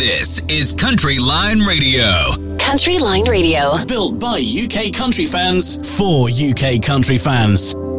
This is Country Line Radio. Country Line Radio. Built by UK country fans for UK country fans.